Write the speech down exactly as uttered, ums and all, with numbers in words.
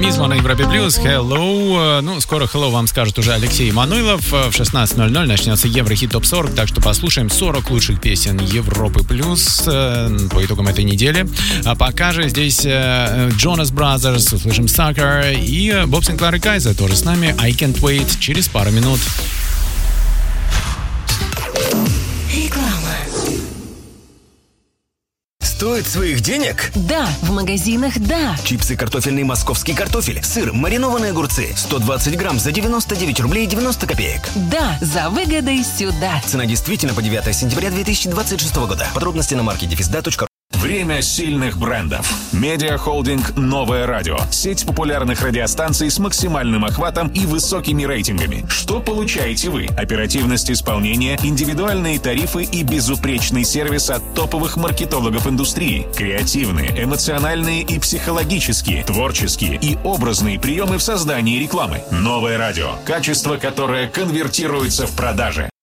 Гизмо на Европе Плюс. Hello. Ну, скоро hello вам скажет уже Алексей Мануилов. В шестнадцать ноль ноль начнется Еврохит Топ сорок, так что послушаем сорок лучших песен Европы Плюс по итогам этой недели. А пока же здесь Jonas Brothers, услышим Sucker, и Боб Синклар и Кайза тоже с нами. I Can't Wait через пару минут. Стоит своих денег? Да, в магазинах да. Чипсы картофельный московский картофель, сыр, маринованные огурцы, сто двадцать грамм за девяносто девять рублей девяносто копеек. Да, за выгодой сюда. Цена действительно по девятое сентября две тысячи двадцать шестого года. Подробности на маркете дефисда точка ру. Время сильных брендов. Медиахолдинг «Новое радио». Сеть популярных радиостанций с максимальным охватом и высокими рейтингами. Что получаете вы? Оперативность исполнения, индивидуальные тарифы и безупречный сервис от топовых маркетологов индустрии. Креативные, эмоциональные и психологические, творческие и образные приемы в создании рекламы. «Новое радио». Качество, которое конвертируется в продажи.